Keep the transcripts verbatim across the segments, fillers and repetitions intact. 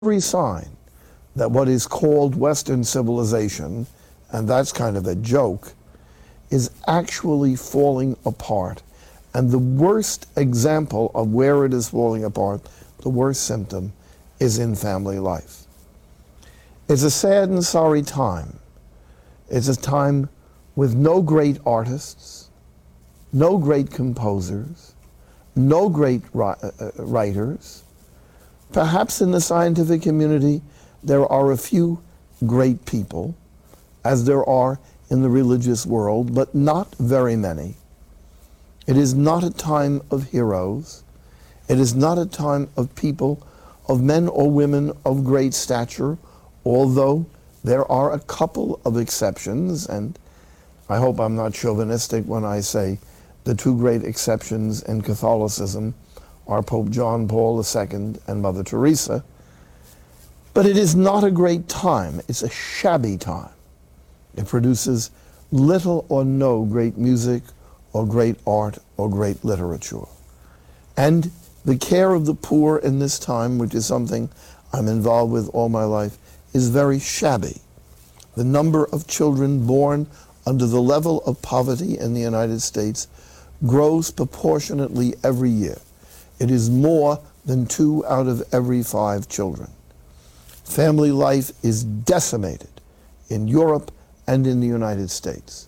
every sign that what is called Western civilization, and that's kind of a joke, is actually falling apart. And the worst example of where it is falling apart, the worst symptom, is in family life. It's a sad and sorry time. It's a time with no great artists, no great composers, no great writers. Perhaps in the scientific community, there are a few great people, as there are in the religious world, but not very many. It is not a time of heroes. It is not a time of people, of men or women of great stature, although there are a couple of exceptions, and I hope I'm not chauvinistic when I say the two great exceptions in Catholicism are Pope John Paul the Second and Mother Teresa. But it is not a great time. It's a shabby time. It produces little or no great music or great art or great literature. And the care of the poor in this time, which is something I'm involved with all my life, is very shabby. The number of children born under the level of poverty in the United States grows proportionately every year. It is more than two out of every five children. Family life is decimated in Europe and in the United States.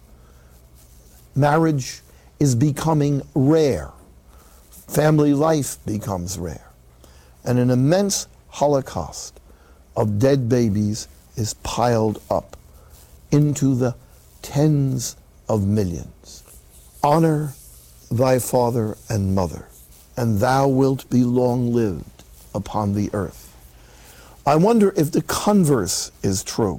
Marriage is becoming rare. Family life becomes rare. And an immense holocaust of dead babies is piled up into the tens of millions. Honor thy father and mother, and thou wilt be long-lived upon the earth. I wonder if the converse is true.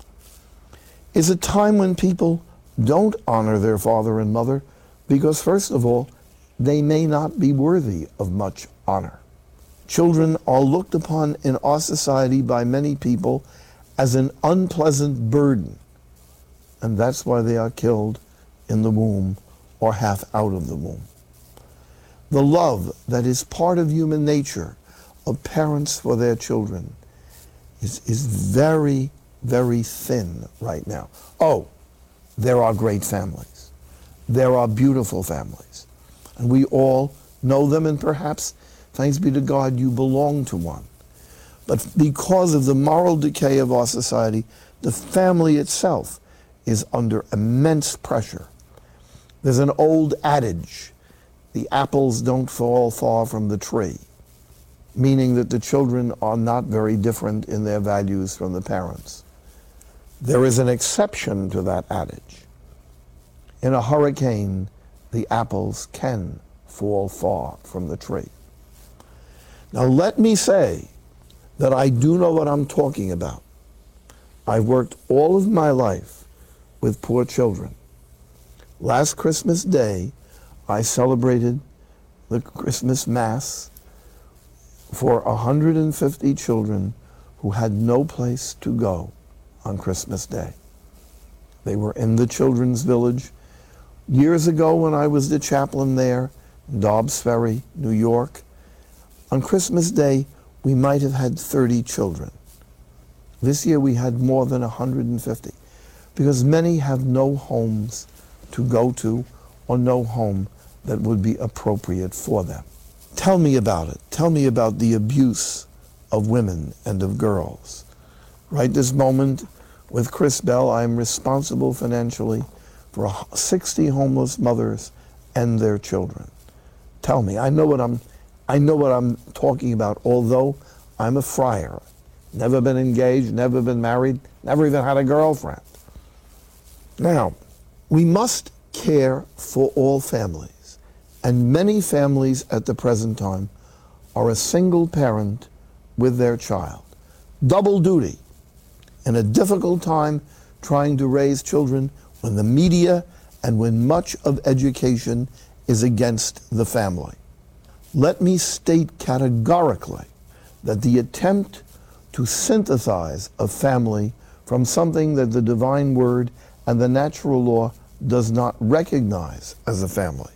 Is a time when people don't honor their father and mother because, first of all, they may not be worthy of much honor. Children are looked upon in our society by many people as an unpleasant burden, and that's why they are killed in the womb or half out of the womb. The love that is part of human nature of parents for their children is, is very, very thin right now. Oh, there are great families. There are beautiful families. And we all know them, and perhaps, thanks be to God, you belong to one. But because of the moral decay of our society, the family itself is under immense pressure. There's an old adage, the apples don't fall far from the tree, meaning that the children are not very different in their values from the parents. There is an exception to that adage. In a hurricane, the apples can fall far from the tree. Now let me say that I do know what I'm talking about. I've worked all of my life with poor children. Last Christmas Day, I celebrated the Christmas Mass for one hundred fifty children who had no place to go on Christmas Day. They were in the Children's Village. Years ago, when I was the chaplain there, in Dobbs Ferry, New York, on Christmas Day, we might have had thirty children. This year, we had more than one hundred fifty, because many have no homes to go to or no home that would be appropriate for them. Tell me about it. Tell me about the abuse of women and of girls. Right this moment, with Chris Bell, I'm responsible financially for sixty homeless mothers and their children. Tell me, I know what I'm, I know what I'm talking about, although I'm a friar. Never been engaged, never been married, never even had a girlfriend. Now, we must care for all families, and many families at the present time are a single parent with their child. Double duty in a difficult time trying to raise children when the media and when much of education is against the family. Let me state categorically that the attempt to synthesize a family from something that the divine word and the natural law does not recognize as a family.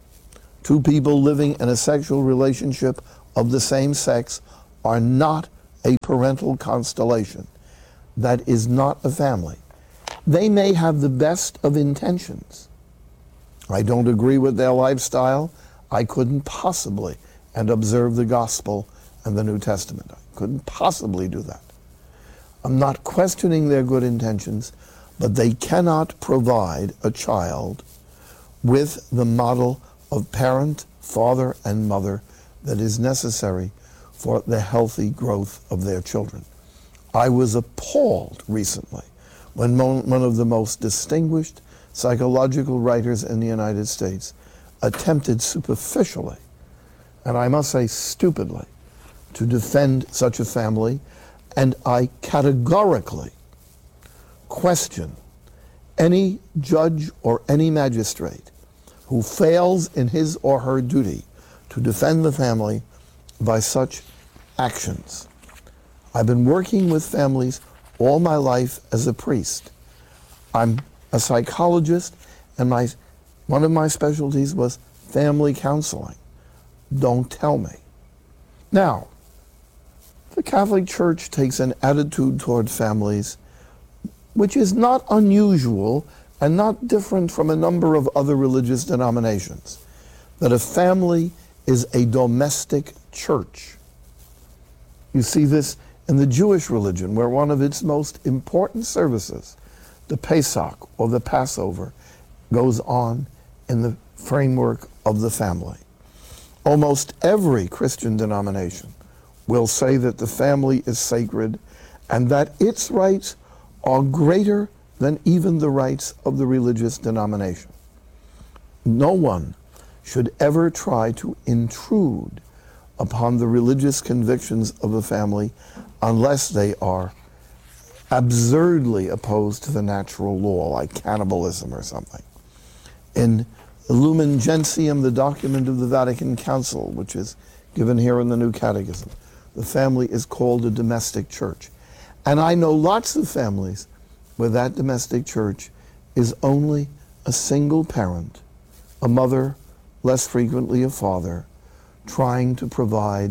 Two people living in a sexual relationship of the same sex are not a parental constellation that is not a family. They may have the best of intentions. I don't agree with their lifestyle. I couldn't possibly, and observe the gospel and the New Testament. I couldn't possibly do that. I'm not questioning their good intentions, but they cannot provide a child with the model of parent, father, and mother that is necessary for the healthy growth of their children. I was appalled recently when one of the most distinguished psychological writers in the United States attempted superficially, and I must say stupidly, to defend such a family, and I categorically question any judge or any magistrate who fails in his or her duty to defend the family by such actions. I've been working with families all my life as a priest. I'm a psychologist, and my one of my specialties was family counseling. Don't tell me. Now, the Catholic Church takes an attitude toward families which is not unusual and not different from a number of other religious denominations, that a family is a domestic church. You see this in the Jewish religion, where one of its most important services, the Pesach or the Passover, goes on in the framework of the family. Almost every Christian denomination will say that the family is sacred and that its rights are greater than even the rights of the religious denomination. No one should ever try to intrude upon the religious convictions of a family unless they are absurdly opposed to the natural law, like cannibalism or something. In Lumen Gentium, the document of the Vatican Council, which is given here in the New Catechism, the family is called a domestic church. And I know lots of families where that domestic church is only a single parent, a mother, less frequently a father, trying to provide,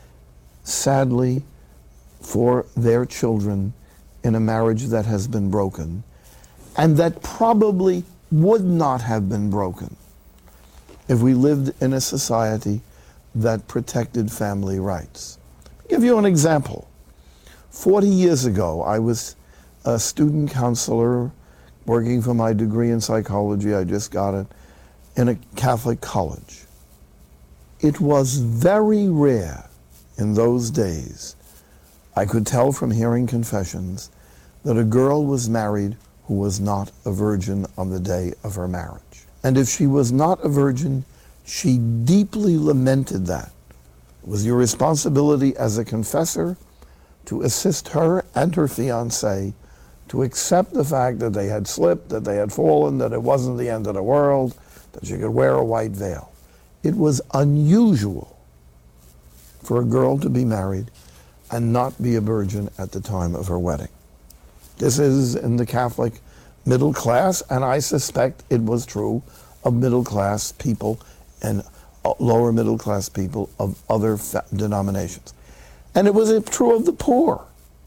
sadly, for their children in a marriage that has been broken, and that probably would not have been broken if we lived in a society that protected family rights. I'll give you an example. Forty years ago, I was a student counselor working for my degree in psychology. I just got it in a Catholic college. It was very rare in those days, I could tell from hearing confessions, that a girl was married who was not a virgin on the day of her marriage. And if she was not a virgin, she deeply lamented that. It was your responsibility as a confessor to assist her and her fiancé to accept the fact that they had slipped, that they had fallen, that it wasn't the end of the world, that she could wear a white veil. It was unusual for a girl to be married and not be a virgin at the time of her wedding. This is in the Catholic middle class, and I suspect it was true of middle class people and lower middle class people of other fa- denominations. And it was true of the poor.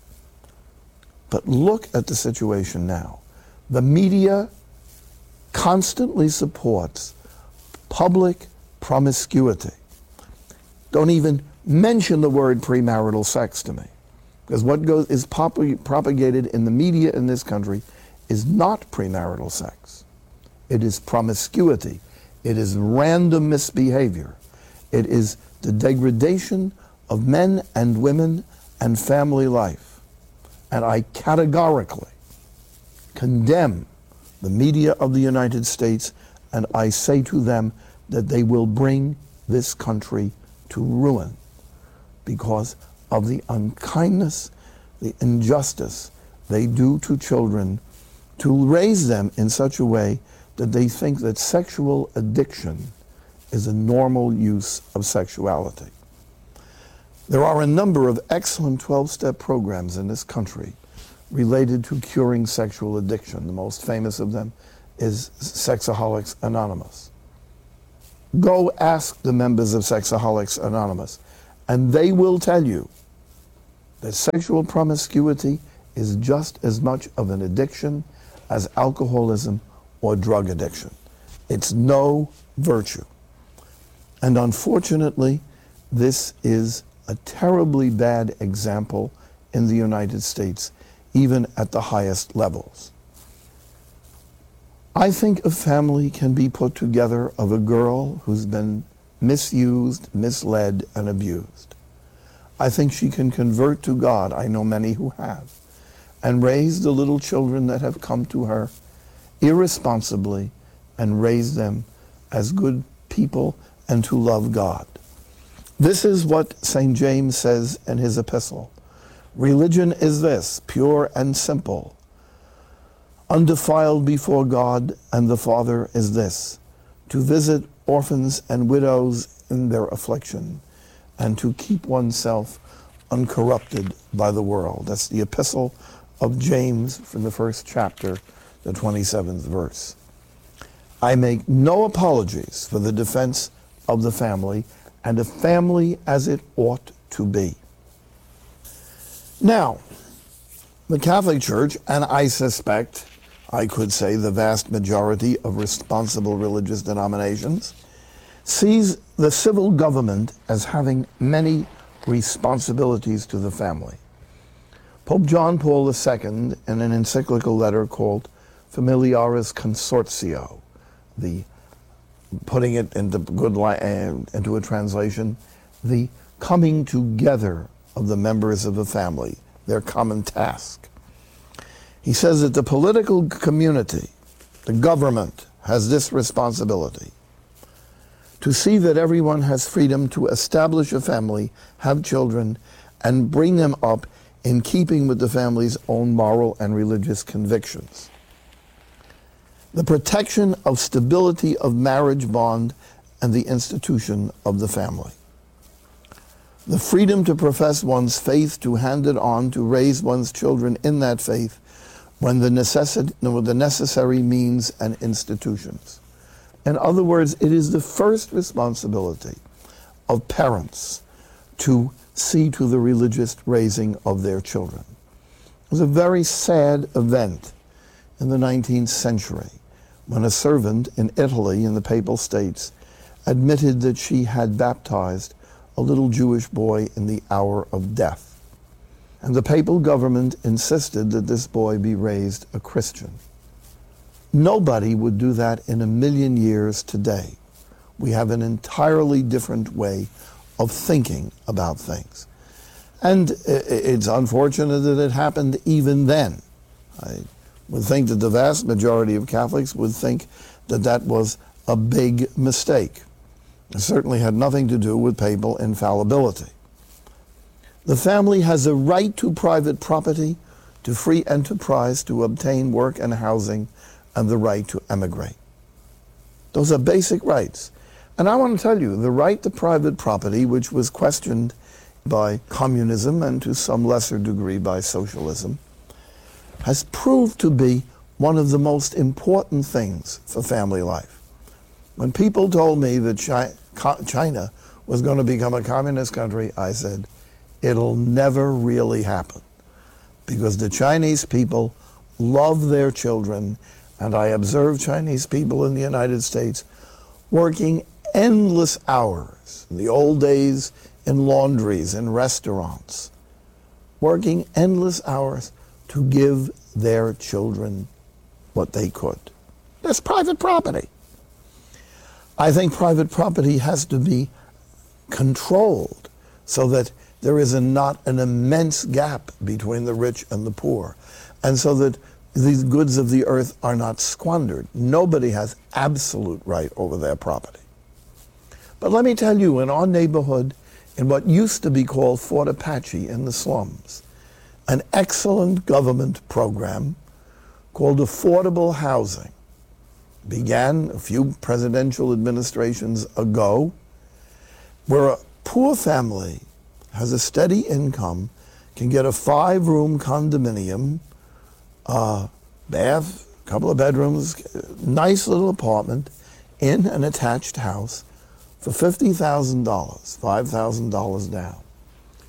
But look at the situation now. The media constantly supports public promiscuity. Don't even mention the word premarital sex to me, because what goes is prop- propagated in the media in this country is not premarital sex. It is promiscuity. It is random misbehavior. It is the degradation of men and women and family life. And I categorically condemn the media of the United States, and I say to them that they will bring this country to ruin because of the unkindness, the injustice they do to children, to raise them in such a way that they think that sexual addiction is a normal use of sexuality. There are a number of excellent twelve-step programs in this country related to curing sexual addiction. The most famous of them is Sexaholics Anonymous. Go ask the members of Sexaholics Anonymous, and they will tell you that sexual promiscuity is just as much of an addiction as alcoholism or drug addiction. It's no virtue. And unfortunately, this is a terribly bad example in the United States, even at the highest levels. I think a family can be put together of a girl who's been misused, misled, and abused. I think she can convert to God, I know many who have, and raise the little children that have come to her irresponsibly and raise them as good people and to love God. This is what Saint James says in his epistle. Religion is this, pure and simple, undefiled before God and the Father is this, to visit orphans and widows in their affliction, and to keep oneself uncorrupted by the world. That's the epistle of James from the first chapter, the twenty-seventh verse. I make no apologies for the defense of the family, and a family as it ought to be. Now, the Catholic Church, and I suspect, I could say the vast majority of responsible religious denominations, sees the civil government as having many responsibilities to the family. Pope John Paul the Second, in an encyclical letter called Familiaris Consortio, the putting it into good li- uh, into a translation, the coming together of the members of the family, their common task. He says that the political community, the government, has this responsibility: to see that everyone has freedom to establish a family, have children, and bring them up in keeping with the family's own moral and religious convictions. The protection of stability of marriage bond and the institution of the family. The freedom to profess one's faith, to hand it on, to raise one's children in that faith when the, necessi- with the necessary means and institutions. In other words, it is the first responsibility of parents to see to the religious raising of their children. It was a very sad event in the nineteenth century when a servant in Italy, in the Papal States, admitted that she had baptized a little Jewish boy in the hour of death. And the papal government insisted that this boy be raised a Christian. Nobody would do that in a million years today. We have an entirely different way of thinking about things. And it's unfortunate that it happened even then. I would think that the vast majority of Catholics would think that that was a big mistake. It certainly had nothing to do with papal infallibility. The family has a right to private property, to free enterprise, to obtain work and housing, and the right to emigrate. Those are basic rights. And I want to tell you, the right to private property, which was questioned by communism and to some lesser degree by socialism, has proved to be one of the most important things for family life. When people told me that China was going to become a communist country, I said, it'll never really happen, because the Chinese people love their children, and I observe Chinese people in the United States working endless hours, in the old days in laundries, in restaurants, working endless hours to give their children what they could. That's private property. I think private property has to be controlled so that there is a, not an immense gap between the rich and the poor, and so that these goods of the earth are not squandered. Nobody has absolute right over their property. But let me tell you, in our neighborhood, in what used to be called Fort Apache in the slums, an excellent government program called affordable housing began a few presidential administrations ago, where a poor family has a steady income, can get a five-room condominium, uh, bath, a couple of bedrooms, nice little apartment in an attached house for fifty thousand dollars, five thousand dollars down.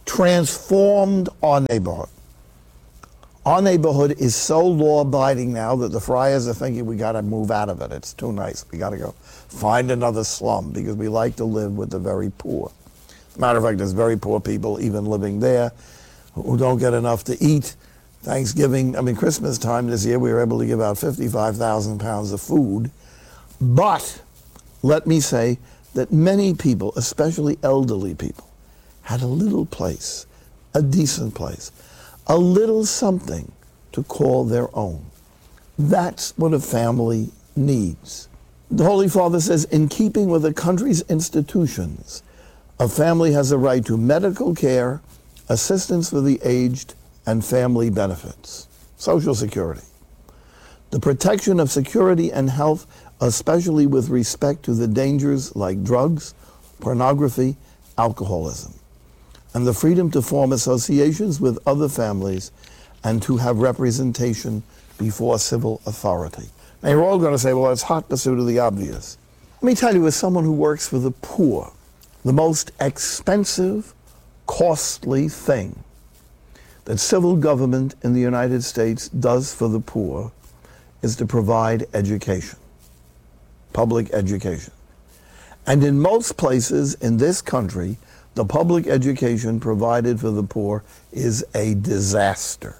transformed our neighborhood. Our neighborhood is so law-abiding now that the Friars are thinking we got to move out of it. It's too nice. We got to go find another slum because we like to live with the very poor. As a matter of fact, there's very poor people even living there who don't get enough to eat. Thanksgiving, I mean, Christmas time this year, we were able to give out fifty-five thousand pounds of food. But let me say that many people, especially elderly people, had a little place, a decent place, a little something to call their own. That's what a family needs. The Holy Father says, in keeping with the country's institutions, a family has a right to medical care, assistance for the aged, and family benefits, Social Security. The protection of security and health, especially with respect to the dangers like drugs, pornography, alcoholism, and the freedom to form associations with other families and to have representation before civil authority. Now you're all going to say, well, it's hot pursuit of the obvious. Let me tell you, as someone who works for the poor, the most expensive, costly thing that civil government in the United States does for the poor is to provide education, public education. And in most places in this country, the public education provided for the poor is a disaster.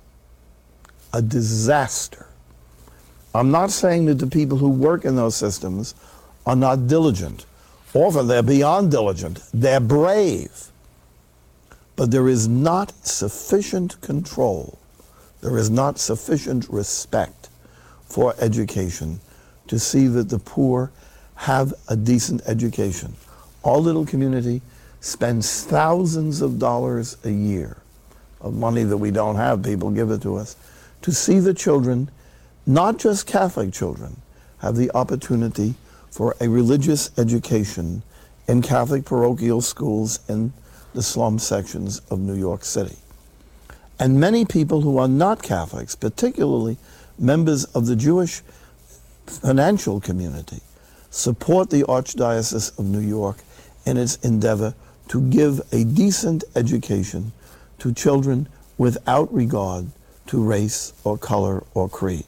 A disaster. I'm not saying that the people who work in those systems are not diligent. Often they're beyond diligent. They're brave. But there is not sufficient control. There is not sufficient respect for education to see that the poor have a decent education. Our little community spends thousands of dollars a year of money that we don't have, people give it to us, to see the children, not just Catholic children, have the opportunity for a religious education in Catholic parochial schools in the slum sections of New York City. And many people who are not Catholics, particularly members of the Jewish financial community, support the Archdiocese of New York in its endeavor to give a decent education to children without regard to race or color or creed.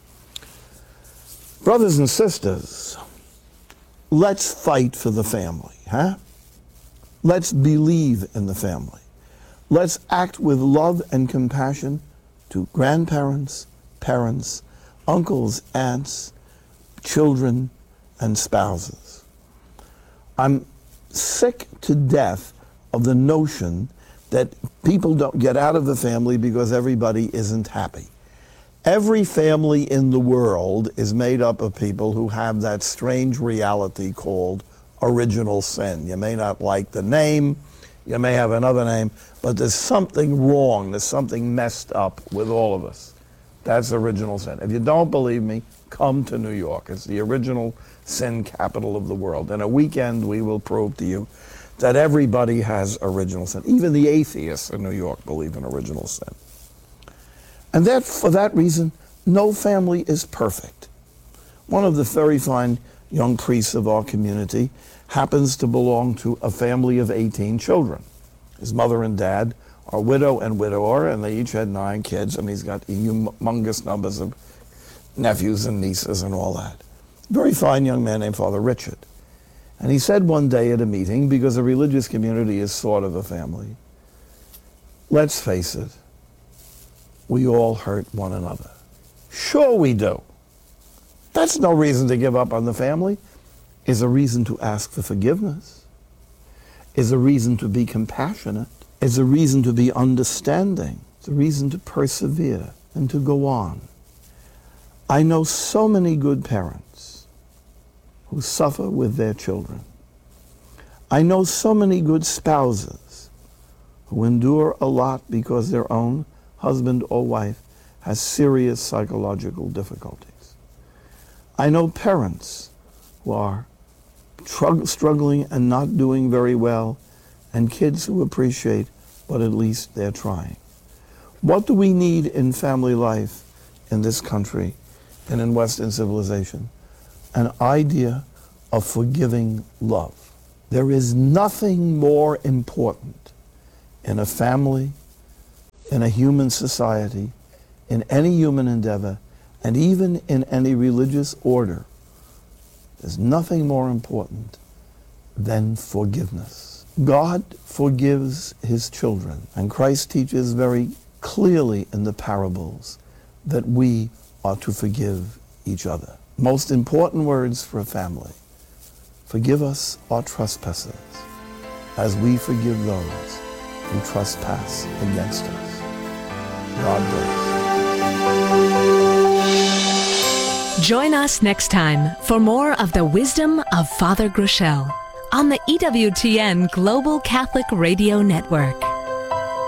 Brothers and sisters, let's fight for the family, huh? Let's believe in the family. Let's act with love and compassion to grandparents, parents, uncles, aunts, children, and spouses. I'm sick to death of the notion that people don't get out of the family because everybody isn't happy. Every family in the world is made up of people who have that strange reality called original sin. You may not like the name, you may have another name, but there's something wrong, there's something messed up with all of us. That's original sin. If you don't believe me, come to New York. It's the original sin capital of the world. In a weekend, we will prove to you that everybody has original sin. Even the atheists in New York believe in original sin. And that, for that reason, no family is perfect. One of the very fine young priests of our community happens to belong to a family of eighteen children. His mother and dad are widow and widower, and they each had nine kids, and he's got humongous numbers of nephews and nieces and all that. Very fine young man named Father Richard. And he said one day at a meeting, because a religious community is sort of a family, let's face it, we all hurt one another. Sure we do. That's no reason to give up on the family. Is a reason to ask for forgiveness. Is a reason to be compassionate. Is a reason to be understanding. It's a reason to persevere and to go on. I know so many good parents who suffer with their children. I know so many good spouses who endure a lot because their own husband or wife has serious psychological difficulties. I know parents who are tr- struggling and not doing very well, and kids who appreciate, but at least they're trying. What do we need in family life in this country and in Western civilization? An idea of forgiving love. There is nothing more important in a family, in a human society, in any human endeavor, and even in any religious order. There's nothing more important than forgiveness. God forgives his children, and Christ teaches very clearly in the parables that we are to forgive each other. Most important words for a family: forgive us our trespasses as we forgive those who trespass against us. God bless. Join us next time for more of the wisdom of Father Groeschel on the E W T N Global Catholic Radio Network.